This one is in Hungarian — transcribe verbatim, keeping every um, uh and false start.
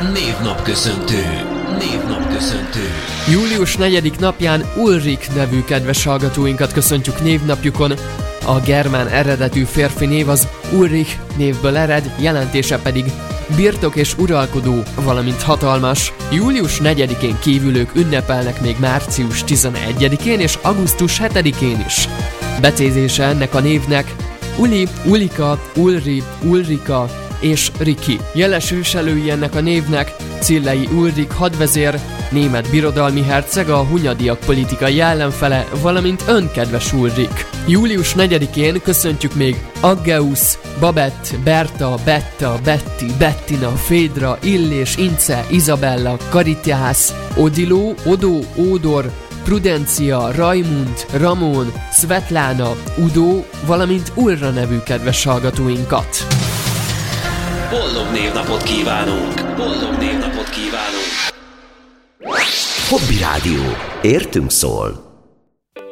Névnapköszöntő. Névnapköszöntő. Július negyedik napján Ulrik nevű kedves hallgatóinkat köszöntjük névnapjukon. A germán eredetű férfi név az Ulrich névből ered, jelentése pedig birtok és uralkodó, valamint hatalmas. Július negyedikén kívülők ünnepelnek még március tizenegyedikén és augusztus hetedikén is. Becézése ennek a névnek Uli, Ulika, Ulri, Ulrika és Riki. Jeles őselői ennek a névnek Cillei Ulrik hadvezér, német birodalmi herceg, a hunyadiak politikai ellenfele, valamint önkedves Ulrik. Július negyedikén köszöntjük még Aggeus, Babett, Berta, Betta, Betty, Bettina, Fédra, Illés, Ince, Izabella, Karityász, Odiló, Odó, Ódor, Prudencia, Raimund, Ramón, Svetlana, Udo, valamint Ulra nevű kedves hallgatóinkat. Boldog névnapot kívánunk! Boldog névnapot kívánunk! Hobby Rádió. Értünk szól.